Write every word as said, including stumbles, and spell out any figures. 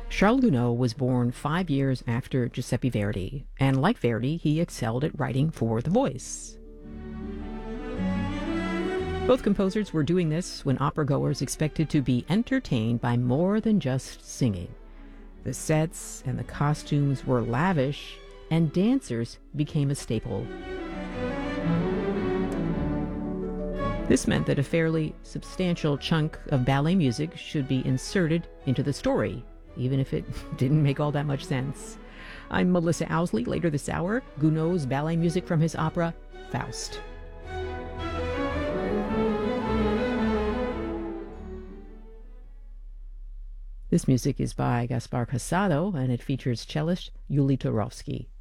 Charles Gounod was born five years after Giuseppe Verdi, and like Verdi, he excelled at writing for the voice. Both composers were doing this when opera-goers expected to be entertained by more than just singing. The sets and the costumes were lavish, and dancers became a staple. This meant that a fairly substantial chunk of ballet music should be inserted into the story, even if it didn't make all that much sense. I'm Melissa Owsley. Later this hour, Gounod's ballet music from his opera, Faust. This music is by Gaspar Casado, and it features cellist Yuli Turovsky.